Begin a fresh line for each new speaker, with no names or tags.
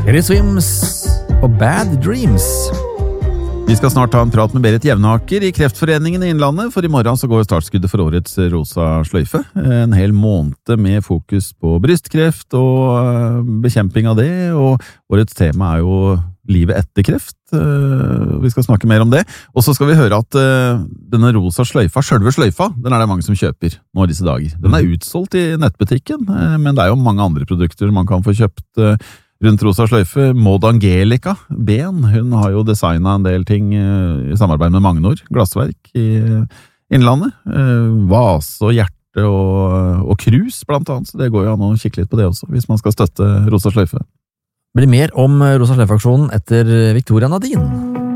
Teddy Swims og Bad Dreams.
Vi skal snart ta en prat med Berit Jevnaker i Kreftforeningen i Innlandet, for i morgen så går startskuddet for årets Rosa sløyfe. En hel måned med fokus på brystkreft og bekjemping av det, og årets tema er jo livet etter kreft. Vi skal snakke mer om det. Og så skal vi høre at denne rosa sløyfa, selve sløyfa, den er det mange som kjøper nå i disse dager. Den er utsolgt i nettbutikken, men det er jo mange andre produkter man kan få kjøpt rundt rosa sløyfe. Maud Angelica Ben, hun har jo designet en del ting i samarbeid med Magnor Glassverk i Innlandet. Vase og hjerte og krus blant annet, så det går jo an å kikke litt på det også, hvis man skal støtte rosa sløyfe.
Blir mer om Rosa sløyfe-aksjonen etter Victoria Nadine.